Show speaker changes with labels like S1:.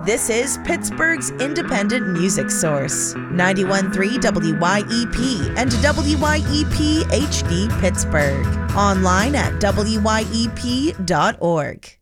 S1: This is Pittsburgh's independent music source, 91.3 WYEP and WYEP HD Pittsburgh. Online at wyep.org.